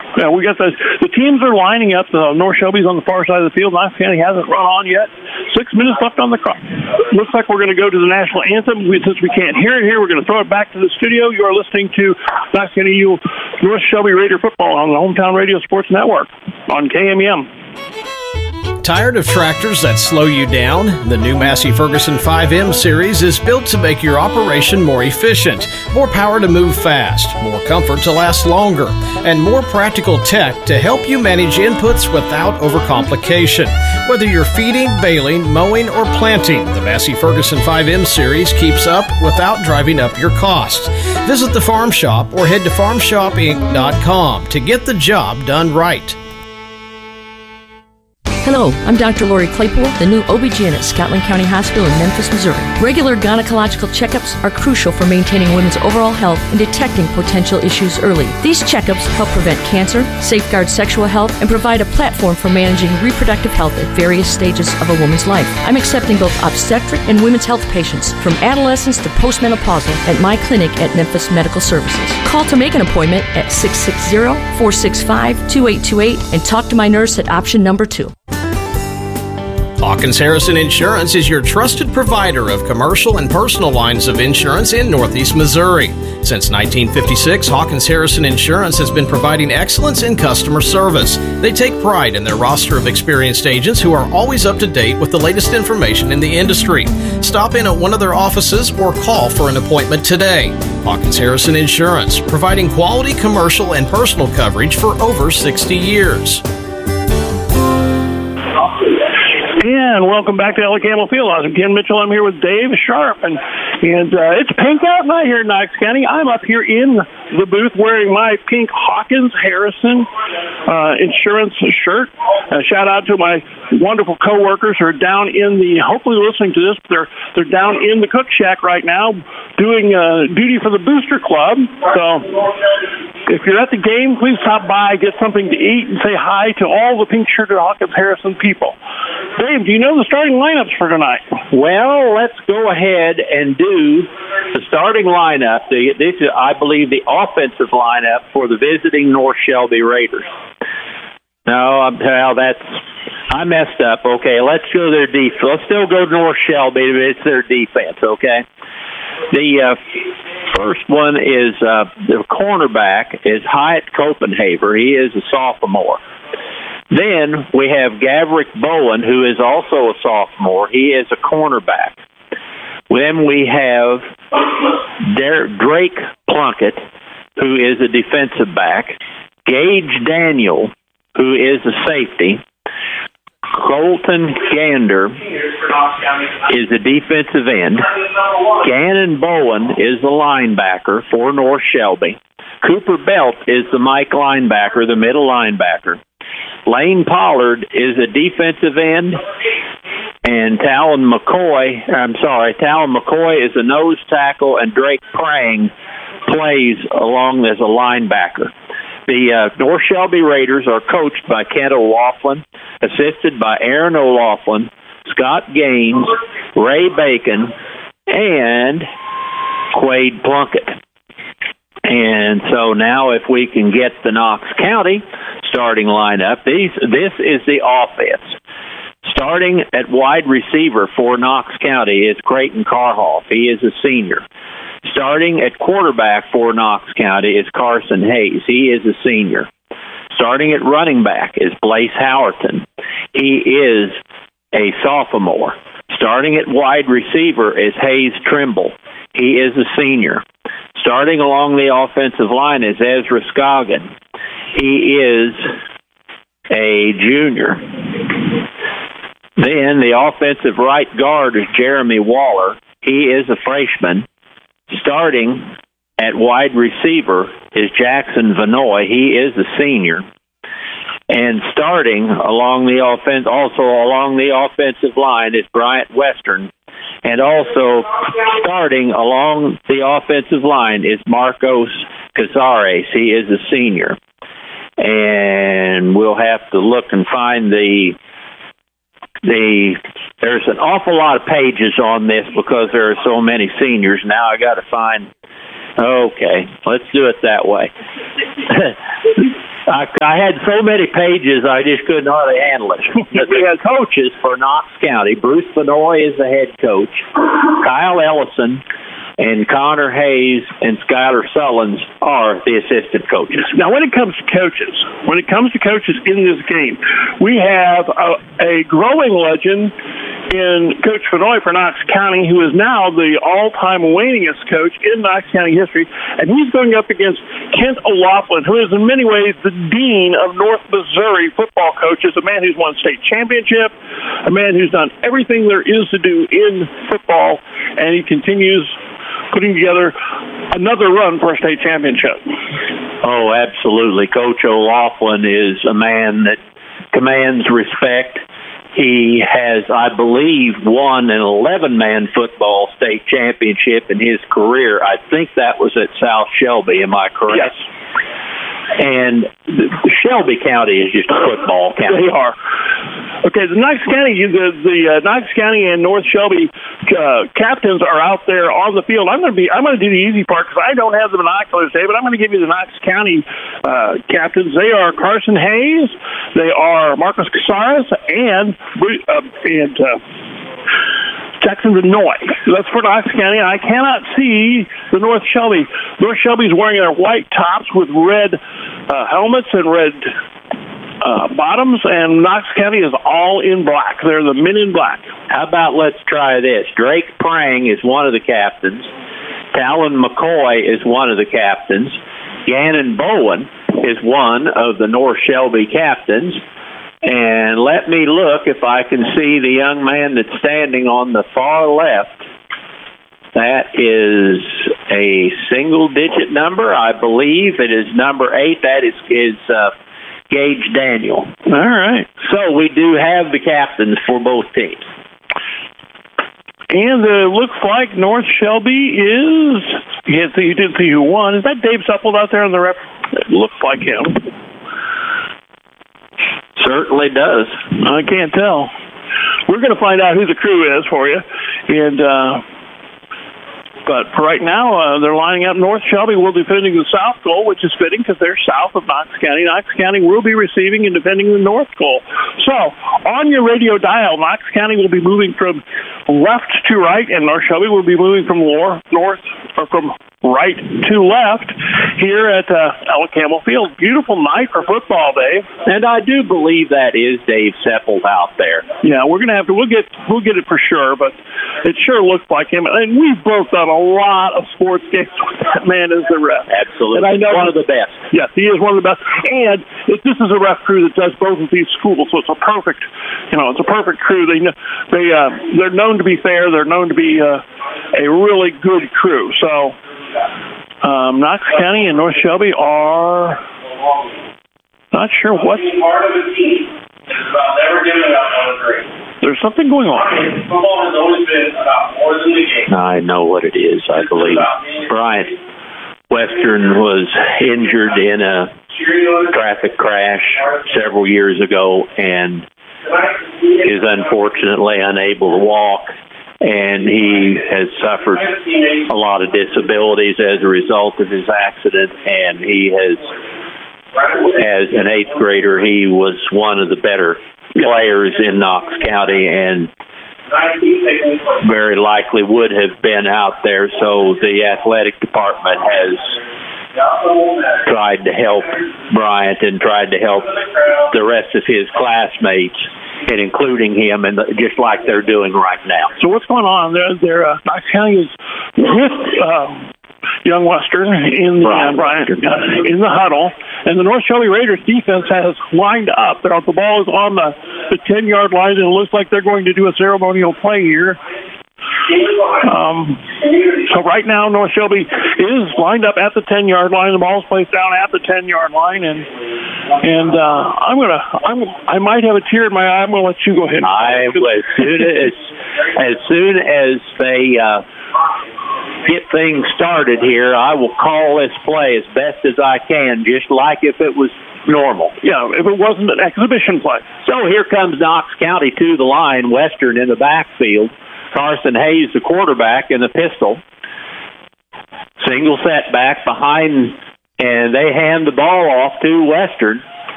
Yeah, we got the teams are lining up. North Shelby's on the far side of the field. Knox County hasn't run on yet. 6 minutes left on the clock. Looks like we're going to go to the national anthem. Since we can't hear it here, we're going to throw it back to the studio. You are listening to Knox County U North Shelby Raider football on the Hometown Radio Sports Network on KMEM. Tired of tractors that slow you down? The new Massey Ferguson 5M series is built to make your operation more efficient, more power to move fast, more comfort to last longer, and more practical tech to help you manage inputs without overcomplication. Whether you're feeding, baling, mowing, or planting, the Massey Ferguson 5M series keeps up without driving up your costs. Visit the farm shop or head to farmshopinc.com to get the job done right. Hello, I'm Dr. Lori Claypool, the new OB-GYN at Scotland County Hospital in Memphis, Missouri. Regular gynecological checkups are crucial for maintaining women's overall health and detecting potential issues early. These checkups help prevent cancer, safeguard sexual health, and provide a platform for managing reproductive health at various stages of a woman's life. I'm accepting both obstetric and women's health patients from adolescence to postmenopausal at my clinic at Memphis Medical Services. Call to make an appointment at 660-465-2828 and talk to my nurse at option number 2. Hawkins Harrison Insurance is your trusted provider of commercial and personal lines of insurance in Northeast Missouri. Since 1956, Hawkins Harrison Insurance has been providing excellence in customer service. They take pride in their roster of experienced agents who are always up to date with the latest information in the industry. Stop in at one of their offices or call for an appointment today. Hawkins Harrison Insurance, providing quality commercial and personal coverage for over 60 years. And welcome back to Ellie Campbell Fieldhouse. I'm Ken Mitchell. I'm here with Dave Sharp, and it's pink out night here in Knox County. I'm up here in the booth wearing my pink Hawkins Harrison insurance shirt. Shout out to my wonderful coworkers who are down in hopefully listening to this, but they're down in the cook shack right now doing duty for the Booster Club. So if you're at the game, please stop by, get something to eat, and say hi to all the pink-shirted Hawkins Harrison people. Dave, do you know the starting lineups for tonight? Well, let's go ahead and do the starting lineup. This is, I believe, the offensive lineup for the visiting North Shelby Raiders. No, I messed up. Okay, let's go their defense. Let's still go North Shelby, but it's their defense, okay? The first one is the cornerback is Hyatt Copenhaver. He is a sophomore. Then we have Gavrick Bowen, who is also a sophomore. He is a cornerback. Then we have Drake Plunkett, who is a defensive back. Gage Daniel, who is a safety. Colton Gander is a defensive end. Gannon Bowen is the linebacker for North Shelby. Cooper Belt is the Mike linebacker, the middle linebacker. Lane Pollard is a defensive end, and Talon McCoy is a nose tackle, and Drake Prang plays along as a linebacker. The North Shelby Raiders are coached by Kent O'Laughlin, assisted by Aaron O'Laughlin, Scott Gaines, Ray Bacon, and Quade Plunkett. And so now if we can get the Knox County starting lineup, this is the offense. Starting at wide receiver for Knox County is Creighton Carhoff. He is a senior. Starting at quarterback for Knox County is Carson Hayes. He is a senior. Starting at running back is Blaise Howerton. He is a sophomore. Starting at wide receiver is Hayes Trimble. He is a senior. Starting along the offensive line is Ezra Scoggin. He is a junior. Then the offensive right guard is Jeremy Waller. He is a freshman. Starting at wide receiver is Jackson Vanoy. He is a senior. And starting along the offensive line is Bryant Western. And also starting along the offensive line is Marcos Cazares. He is a senior. And we'll have to look and find there's an awful lot of pages on this because there are so many seniors. Now I got to find. Okay, let's do it that way. I had so many pages, I just couldn't hardly handle it. The coaches for Knox County, Bruce Benoit is the head coach, Kyle Ellison and Connor Hayes and Skylar Sullins are the assistant coaches. Now, when it comes to coaches in this game, we have a growing legend in Coach Benoit for Knox County, who is now the all-time winningest coach in Knox County history, and he's going up against Kent O'Laughlin, who is in many ways the dean of North Missouri football coaches, a man who's won state championship, a man who's done everything there is to do in football, and he continues putting together another run for a state championship. Oh, absolutely. Coach O'Laughlin is a man that commands respect. He has, I believe, won an 11-man football state championship in his career. I think that was at South Shelby. Am I correct? Yes. And Shelby County is just a football county. They are. Okay, the Knox County, the Knox County and North Shelby captains are out there on the field. I'm going to do the easy part because I don't have the binoculars today, but I'm going to give you the Knox County captains. They are Carson Hayes, they are Marcus Casares, and Jackson Benoit. That's for Knox County. I cannot see the North Shelby. North Shelby's wearing their white tops with red helmets and red bottoms, and Knox County is all in black. They're the men in black. How about let's try this? Drake Prang is one of the captains. Talon McCoy is one of the captains. Gannon Bowen is one of the North Shelby captains. And let me look if I can see the young man that's standing on the far left. That is a single-digit number. I believe it is number 8. That is Gage Daniel. All right. So we do have the captains for both teams. And it looks like North Shelby is... You didn't see who won. Is that Dave Supple out there on the rep? It looks like him. Certainly does. I can't tell. We're going to find out who the crew is for you. But for right now, they're lining up. North Shelby will be defending the south goal, which is fitting because they're south of Knox County. Knox County will be receiving and defending the north goal. So on your radio dial, Knox County will be moving from left to right, and North Shelby will be moving from from right to left here at Alabama Field. Beautiful night for football, Dave. And I do believe that is Dave Seppelt out there. Yeah, we'll get it for sure, but it sure looks like him. And we've both done a lot of sports games with that man as the ref. Absolutely. And I know one of the best. Yes, he is one of the best. And this is a ref crew that does both of these schools, so it's a perfect crew. They're known to be fair. They're known to be a really good crew. So Knox County and North Shelby are not sure what. Part of a team is about never giving up on a dream. There's something going on. Football has always been about more than the game. I know what it is, I believe. Bryant Western was injured in a traffic crash several years ago and is unfortunately unable to walk. And he has suffered a lot of disabilities as a result of his accident, and he has, as an 8th grader, he was one of the better players in Knox County and very likely would have been out there. So the athletic department has tried to help Bryant and tried to help the rest of his classmates, and including him, and just like they're doing right now. So what's going on? Knox County is with Young Western in Bryant in the huddle, and the North Shelby Raiders defense has lined up. The ball is on the 10-yard line, and it looks like they're going to do a ceremonial play here. So right now, North Shelby is lined up at the 10-yard line. The ball is placed down at the 10-yard line, and I might have a tear in my eye. I'm going to let you go ahead. As soon as they get things started here, I will call this play as best as I can, just like if it was normal. Yeah, if it wasn't an exhibition play. So here comes Knox County to the line, Western in the backfield. Carson Hayes, the quarterback, in the pistol. Single setback behind and they hand the ball off to Western.